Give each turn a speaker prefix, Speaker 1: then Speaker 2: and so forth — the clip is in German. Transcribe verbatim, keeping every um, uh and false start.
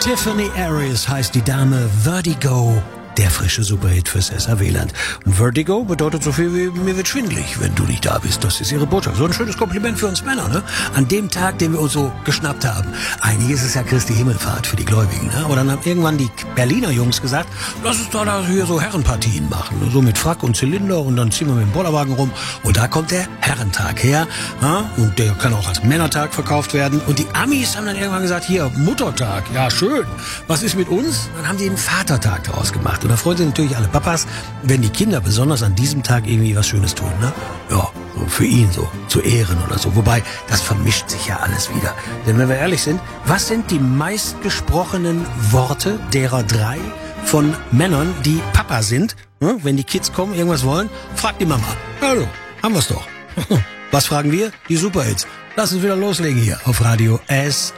Speaker 1: Tiffany Aries heißt die Dame. Vertigo, der frische Superhit fürs S R W-Land. Und Vertigo bedeutet so viel wie mir wird schwindelig, wenn du nicht da bist. Das ist ihre Botschaft. So ein schönes Kompliment für uns Männer, ne? An dem Tag, den wir uns so geschnappt haben. Eigentlich ist es ja Christi Himmelfahrt für die Gläubigen, ne? Aber dann haben irgendwann die Berliner Jungs gesagt, lass uns doch da hier so Herrenpartien machen. So mit Frack und Zylinder und dann ziehen wir mit dem Bollerwagen rum. Und da kommt der Herrentag her. Ja? Und der kann auch als Männertag verkauft werden. Und die Amis haben dann irgendwann gesagt, hier, Muttertag. Ja, schön. Was ist mit uns? Dann haben die einen Vatertag daraus gemacht. Und da freuen sich natürlich alle Papas, wenn die Kinder besonders an diesem Tag irgendwie was Schönes tun, ne? Ja, so für ihn so, zu Ehren oder so. Wobei, das vermischt sich ja alles wieder. Denn wenn wir ehrlich sind, was sind die meistgesprochenen Worte derer drei von Männern, die Papa sind? Ne? Wenn die Kids kommen, irgendwas wollen, fragt die Mama. Hallo, haben wir's doch. Was fragen wir? Die Superhits. Lass uns wieder loslegen hier auf Radio S